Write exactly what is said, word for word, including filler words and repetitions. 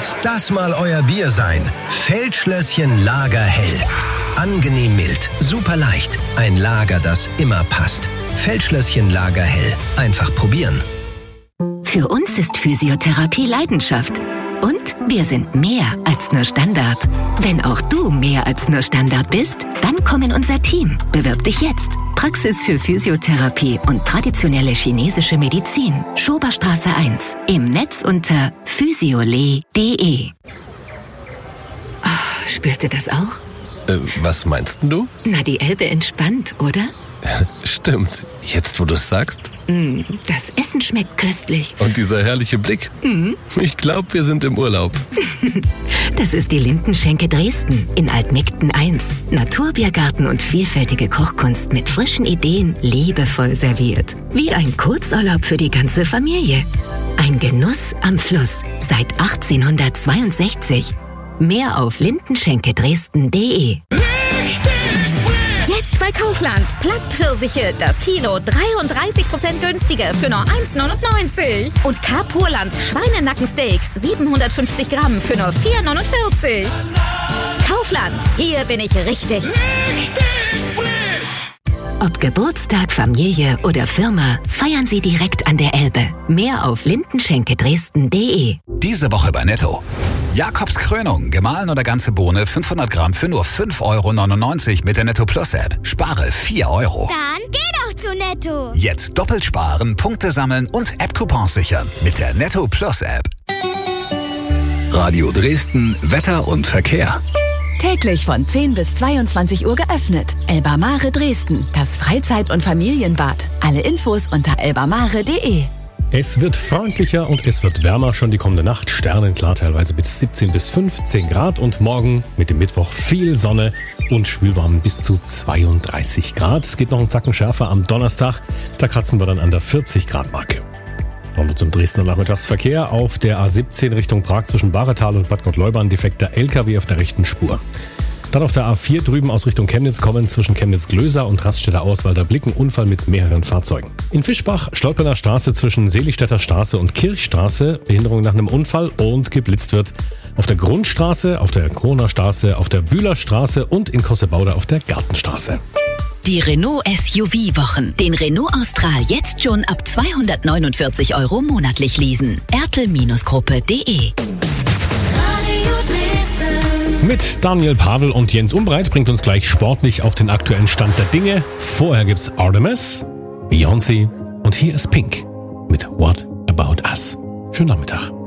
Lass das mal euer Bier sein. Feldschlösschen Lagerhell. Angenehm mild, super leicht. Ein Lager, das immer passt. Feldschlösschen Lagerhell. Einfach probieren. Für uns ist Physiotherapie Leidenschaft. Und wir sind mehr als nur Standard. Wenn auch du mehr als nur Standard bist, dann komm in unser Team. Bewirb dich jetzt. Praxis für Physiotherapie und traditionelle chinesische Medizin. Schoberstraße eins. Im Netz unter physiole punkt de. Oh, spürst du das auch? Äh, was meinst du? Na, die Elbe entspannt, oder? Stimmt. Jetzt, wo du es sagst. Mm, das Essen schmeckt köstlich. Und dieser herrliche Blick. Mm. Ich glaube, wir sind im Urlaub. Das ist die Lindenschenke Dresden in Altmegden eins. Naturbiergarten und vielfältige Kochkunst mit frischen Ideen, liebevoll serviert. Wie ein Kurzurlaub für die ganze Familie. Ein Genuss am Fluss seit achtzehnhundertzweiundsechzig. Mehr auf lindenschenke dresden punkt de. Jetzt bei Kaufland. Plattpfirsiche, das Kilo dreiunddreißig Prozent günstiger für nur eins neunundneunzig. Und K-Purland Schweinenackensteaks siebenhundertfünfzig Gramm für nur vier neunundvierzig. Kaufland, hier bin ich richtig. Richtig frisch. Ob Geburtstag, Familie oder Firma, feiern Sie direkt an der Elbe. Mehr auf lindenschenke dresden punkt de. Diese Woche bei Netto. Jakobs Krönung, gemahlen oder ganze Bohne, fünfhundert Gramm für nur fünf Euro neunundneunzig mit der Netto Plus App. Spare vier Euro. Dann geh doch zu Netto. Jetzt doppelt sparen, Punkte sammeln und App-Coupons sichern mit der Netto Plus App. Radio Dresden, Wetter und Verkehr. Täglich von zehn bis zweiundzwanzig Uhr geöffnet. Elba Mare Dresden, das Freizeit- und Familienbad. Alle Infos unter elba mare punkt de. Es wird freundlicher und es wird wärmer schon die kommende Nacht. Sternenklar teilweise bis siebzehn bis fünfzehn Grad und morgen mit dem Mittwoch viel Sonne und schwülwarm bis zu zweiunddreißig Grad. Es geht noch einen Zacken schärfer am Donnerstag. Da kratzen wir dann an der vierzig Grad Marke. Kommen wir zum Dresdner Nachmittagsverkehr. Auf der A siebzehn Richtung Prag zwischen Bahretal und Bad Gottleuba defekter L K W auf der rechten Spur. Dann auf der A vier drüben aus Richtung Chemnitz kommen zwischen Chemnitz-Glöser und Raststätter Auswalder Blicken Unfall mit mehreren Fahrzeugen. In Fischbach Stolpener Straße zwischen Seligstädter Straße und Kirchstraße Behinderung nach einem Unfall und geblitzt wird. Auf der Grundstraße, auf der Kroner Straße, auf der Bühler Straße und in Kossebaude auf der Gartenstraße. Die Renault S U V-Wochen. Den Renault Austral jetzt schon ab zweihundertneunundvierzig Euro monatlich leasen. ertel-gruppe punkt de. Mit Daniel Pavel und Jens Umbreit bringt uns gleich sportlich auf den aktuellen Stand der Dinge. Vorher gibt's Artemis, Beyoncé und hier ist Pink mit What About Us. Schönen Nachmittag.